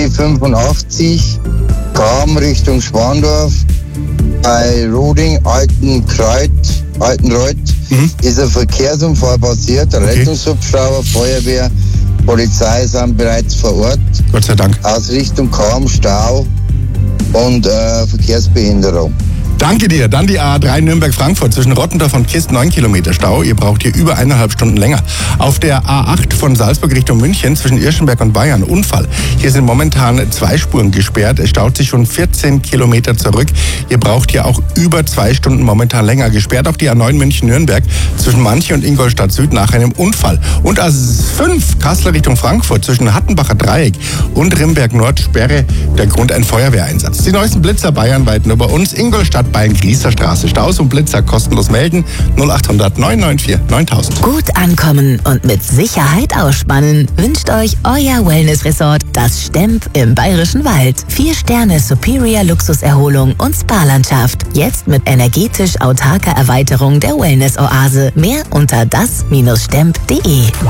B85 kam Richtung Schwandorf. Bei Roding Altenreuth ist ein Verkehrsunfall passiert. Rettungshubschrauber, Feuerwehr, Polizei sind bereits vor Ort. Gott sei Dank. Aus Richtung Cham, Stau und Verkehrsbehinderung. Danke dir. Dann die A3 Nürnberg-Frankfurt zwischen Rottendorf und Kist, 9 Kilometer Stau. Ihr braucht hier über 1,5 Stunden länger. Auf der A8 von Salzburg Richtung München zwischen Irschenberg und Bayern, Unfall. Hier sind momentan 2 Spuren gesperrt. Es staut sich schon 14 Kilometer zurück. Ihr braucht hier auch über 2 Stunden momentan länger. Gesperrt auch die A9 München-Nürnberg zwischen Manche und Ingolstadt Süd nach einem Unfall. Und A5 Kassel Richtung Frankfurt zwischen Hattenbacher Dreieck und Rimberg Nord Sperre. Der Grund ein Feuerwehreinsatz. Die neuesten Blitzer bayernweit nur bei uns. Ingolstadt Bayern-Grießer Straße. Staus und Blitzer kostenlos melden. 0800 994 9000. Gut ankommen und mit Sicherheit ausspannen wünscht euch euer Wellness-Resort, das Stemp im Bayerischen Wald. 4 Sterne Superior Luxuserholung und Spa-Landschaft. Jetzt mit energetisch autarker Erweiterung der Wellness-Oase. Mehr unter das-stemp.de.